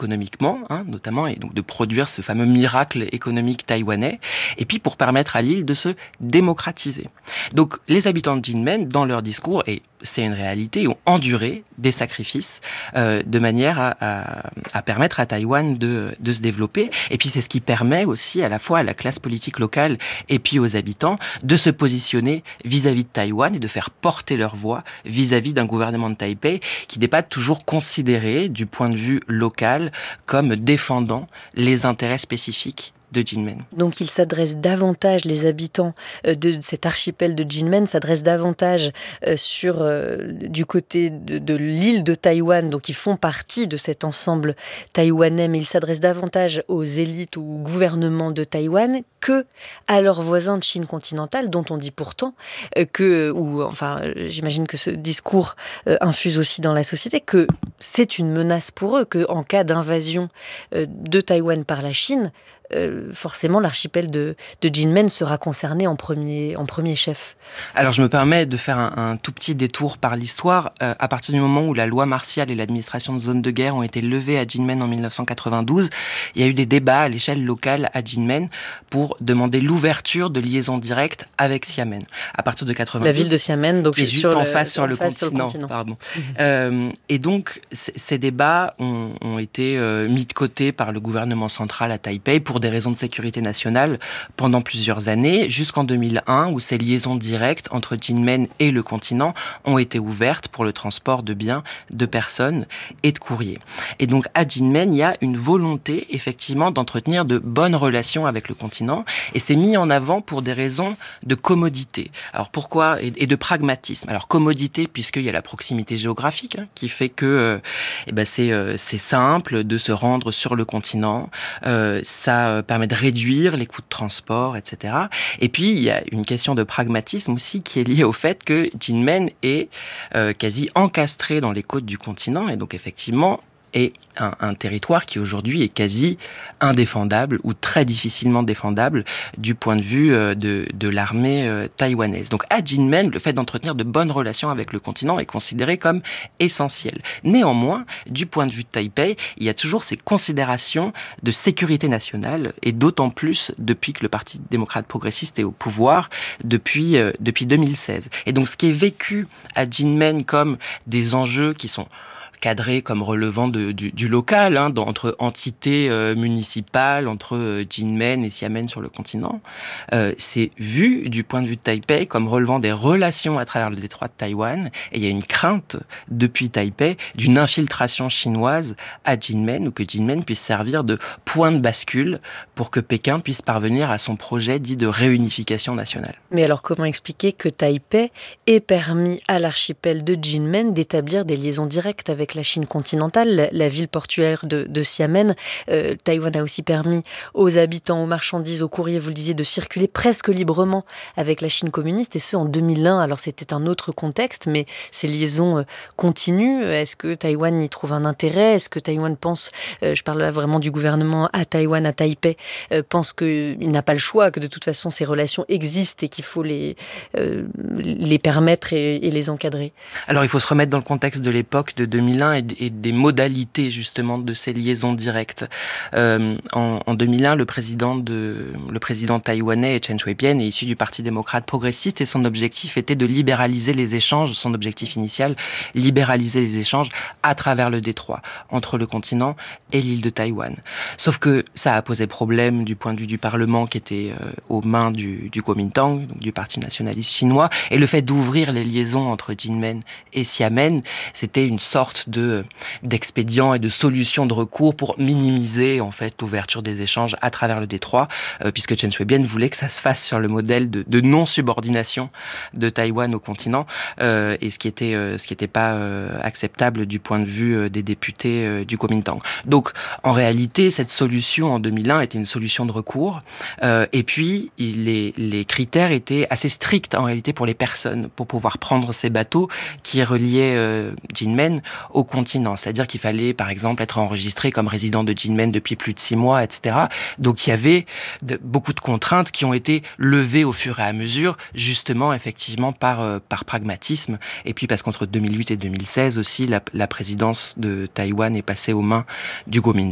économiquement, notamment, et donc de produire ce fameux miracle économique taïwanais, et puis pour permettre à l'île de se démocratiser. Donc les habitants de Jinmen, dans leur discours, et c'est une réalité, ont enduré des sacrifices de manière à permettre à Taïwan de se développer. Et puis c'est ce qui permet aussi à la fois à la classe politique locale et puis aux habitants de se positionner vis-à-vis de Taïwan et de faire porter leur voix vis-à-vis d'un gouvernement de Taipei qui n'est pas toujours considéré du point de vue local comme défendant les intérêts spécifiques de Jinmen. Donc il s'adresse davantage, les habitants de cet archipel de Jinmen s'adressent davantage du côté de l'île de Taïwan, donc ils font partie de cet ensemble taïwanais, mais ils s'adressent davantage aux élites ou au gouvernement de Taïwan que à leurs voisins de Chine continentale, dont on dit pourtant j'imagine que ce discours infuse aussi dans la société, que c'est une menace pour eux, qu'en cas d'invasion de Taïwan par la Chine, forcément l'archipel de Jinmen sera concerné en premier chef. Alors je me permets de faire un tout petit détour par l'histoire. À partir du moment où la loi martiale et l'administration de zone de guerre ont été levées à Jinmen en 1992, il y a eu des débats à l'échelle locale à Jinmen pour demander l'ouverture de liaisons directes avec Xiamen. À partir de 92, la ville de Xiamen, donc juste en face sur le continent. Pardon. Et donc ces débats ont été mis de côté par le gouvernement central à Taipei pour des raisons de sécurité nationale pendant plusieurs années, jusqu'en 2001, où ces liaisons directes entre Jinmen et le continent ont été ouvertes pour le transport de biens, de personnes et de courriers. Et donc à Jinmen, il y a une volonté effectivement d'entretenir de bonnes relations avec le continent, et c'est mis en avant pour des raisons de commodité. Alors pourquoi ? Et de pragmatisme. Alors commodité, puisqu'il y a la proximité géographique qui fait que c'est simple de se rendre sur le continent, ça permet de réduire les coûts de transport, etc. Et puis, il y a une question de pragmatisme aussi qui est liée au fait que Jinmen est quasi encastré dans les côtes du continent, et donc effectivement est un territoire qui aujourd'hui est quasi indéfendable ou très difficilement défendable du point de vue de l'armée taïwanaise. Donc à Jinmen, le fait d'entretenir de bonnes relations avec le continent est considéré comme essentiel. Néanmoins, du point de vue de Taipei, il y a toujours ces considérations de sécurité nationale, et d'autant plus depuis que le Parti démocrate progressiste est au pouvoir depuis 2016. Et donc ce qui est vécu à Jinmen comme des enjeux qui sont cadré comme relevant du local, entre entités municipales, entre Jinmen et Xiamen sur le continent. C'est vu du point de vue de Taipei comme relevant des relations à travers le détroit de Taïwan, et il y a une crainte depuis Taipei d'une infiltration chinoise à Jinmen, ou que Jinmen puisse servir de point de bascule pour que Pékin puisse parvenir à son projet dit de réunification nationale. Mais alors comment expliquer que Taipei ait permis à l'archipel de Jinmen d'établir des liaisons directes avec la Chine continentale, la ville portuaire de Xiamen. Taïwan a aussi permis aux habitants, aux marchandises, aux courriers, vous le disiez, de circuler presque librement avec la Chine communiste, et ce en 2001. Alors c'était un autre contexte, mais ces liaisons continuent. Est-ce que Taïwan y trouve un intérêt ? Est-ce que Taïwan pense, je parle là vraiment du gouvernement à Taïwan, à Taipei, pense qu'il n'a pas le choix, que de toute façon ces relations existent et qu'il faut les permettre et les encadrer ? Alors il faut se remettre dans le contexte de l'époque de 2001 et des modalités justement de ces liaisons directes. En 2001, le président taïwanais Chen Shui-bian est issu du Parti démocrate progressiste, et son objectif était de libéraliser les échanges, son objectif initial, libéraliser les échanges à travers le détroit, entre le continent et l'île de Taïwan. Sauf que ça a posé problème du point de vue du Parlement qui était aux mains du Kuomintang, donc du Parti nationaliste chinois, et le fait d'ouvrir les liaisons entre Jinmen et Xiamen, c'était une sorte d'expédients et de solutions de recours pour minimiser en fait l'ouverture des échanges à travers le détroit, puisque Chen Shui-bian voulait que ça se fasse sur le modèle de non-subordination de Taïwan au continent, et ce qui était pas acceptable du point de vue des députés du Kuomintang. Donc en réalité, cette solution en 2001 était une solution de recours, et puis les critères étaient assez stricts en réalité pour les personnes, pour pouvoir prendre ces bateaux qui reliaient Jinmen au continent. C'est-à-dire qu'il fallait, par exemple, être enregistré comme résident de Jinmen depuis plus de 6 mois, etc. Donc il y avait beaucoup de contraintes qui ont été levées au fur et à mesure, justement, effectivement, par pragmatisme. Et puis parce qu'entre 2008 et 2016 aussi, la présidence de Taïwan est passée aux mains du Kuomintang.